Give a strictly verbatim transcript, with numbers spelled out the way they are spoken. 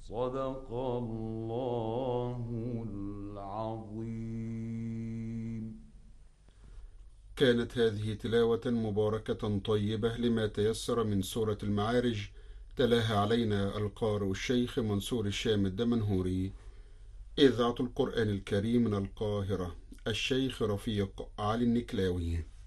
صدق الله العظيم. كانت هذه تلاوة مباركة طيبة لما تيسر من سورة المعارج، تلاها علينا القارئ الشيخ منصور الشام الدمنهوري. إذاعة القرآن الكريم من القاهرة، الشيخ رفيق علي النكلاوي.